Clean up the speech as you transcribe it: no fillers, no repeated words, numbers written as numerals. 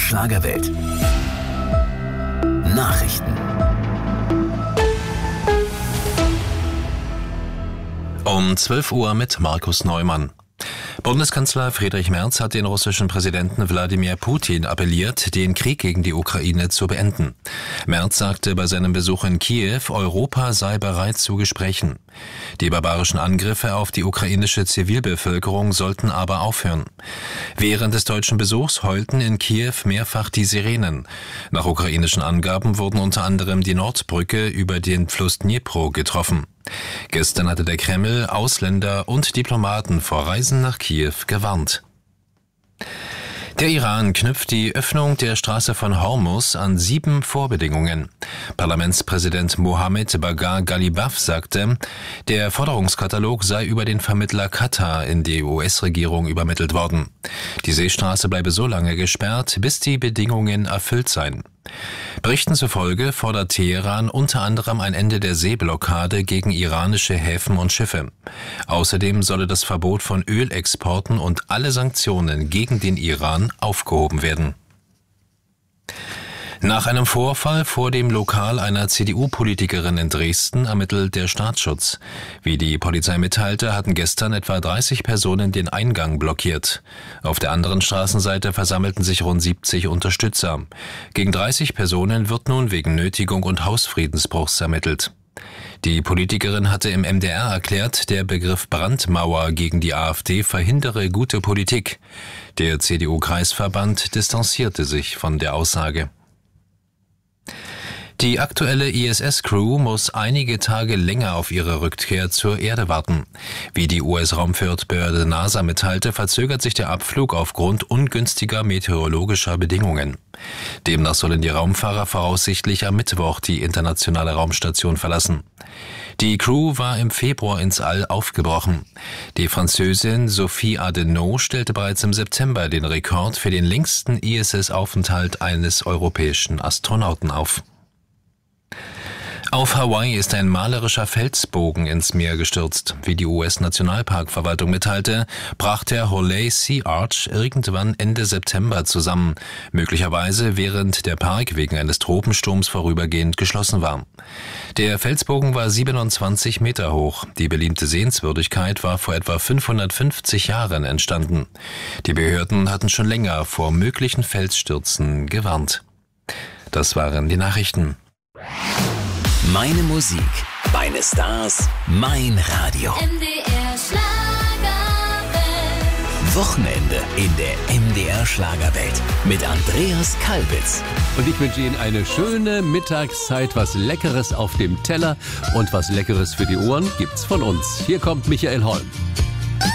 Schlagerwelt. Nachrichten. Um 12 Uhr mit Markus Neumann. Bundeskanzler Friedrich Merz hat den russischen Präsidenten Wladimir Putin appelliert, den Krieg gegen die Ukraine zu beenden. Merz sagte bei seinem Besuch in Kiew, Europa sei bereit zu Gesprächen. Die barbarischen Angriffe auf die ukrainische Zivilbevölkerung sollten aber aufhören. Während des deutschen Besuchs heulten in Kiew mehrfach die Sirenen. Nach ukrainischen Angaben wurden unter anderem die Nordbrücke über den Fluss Dnipro getroffen. Gestern hatte der Kreml Ausländer und Diplomaten vor Reisen nach Kiew gewarnt. Der Iran knüpft die Öffnung der Straße von Hormuz an 7 Vorbedingungen. Parlamentspräsident Mohammed Bagher Ghalibaf sagte, der Forderungskatalog sei über den Vermittler Katar in die US-Regierung übermittelt worden. Die Seestraße bleibe so lange gesperrt, bis die Bedingungen erfüllt seien. Berichten zufolge fordert Teheran unter anderem ein Ende der Seeblockade gegen iranische Häfen und Schiffe. Außerdem solle das Verbot von Ölexporten und alle Sanktionen gegen den Iran aufgehoben werden. Nach einem Vorfall vor dem Lokal einer CDU-Politikerin in Dresden ermittelt der Staatsschutz. Wie die Polizei mitteilte, hatten gestern etwa 30 Personen den Eingang blockiert. Auf der anderen Straßenseite versammelten sich rund 70 Unterstützer. Gegen 30 Personen wird nun wegen Nötigung und Hausfriedensbruchs ermittelt. Die Politikerin hatte im MDR erklärt, der Begriff Brandmauer gegen die AfD verhindere gute Politik. Der CDU-Kreisverband distanzierte sich von der Aussage. Die aktuelle ISS-Crew muss einige Tage länger auf ihre Rückkehr zur Erde warten. Wie die US-Raumfahrtbehörde NASA mitteilte, verzögert sich der Abflug aufgrund ungünstiger meteorologischer Bedingungen. Demnach sollen die Raumfahrer voraussichtlich am Mittwoch die internationale Raumstation verlassen. Die Crew war im Februar ins All aufgebrochen. Die Französin Sophie Adenau stellte bereits im September den Rekord für den längsten ISS-Aufenthalt eines europäischen Astronauten auf. Auf Hawaii ist ein malerischer Felsbogen ins Meer gestürzt. Wie die US-Nationalparkverwaltung mitteilte, brach der Holei Sea Arch irgendwann Ende September zusammen, möglicherweise während der Park wegen eines Tropensturms vorübergehend geschlossen war. Der Felsbogen war 27 Meter hoch. Die beliebte Sehenswürdigkeit war vor etwa 550 Jahren entstanden. Die Behörden hatten schon länger vor möglichen Felsstürzen gewarnt. Das waren die Nachrichten. Meine Musik, meine Stars, mein Radio. MDR Schlagerwelt. Wochenende in der MDR Schlagerwelt mit Andreas Kalbitz. Und ich wünsche Ihnen eine schöne Mittagszeit, was Leckeres auf dem Teller und was Leckeres für die Ohren gibt's von uns. Hier kommt Michael Holm.